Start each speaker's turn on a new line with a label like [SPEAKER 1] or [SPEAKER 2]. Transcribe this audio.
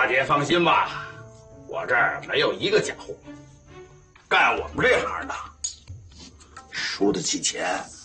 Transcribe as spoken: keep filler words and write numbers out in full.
[SPEAKER 1] 姐放心吧，我这儿没有一个假货。干我们这行的，输得起钱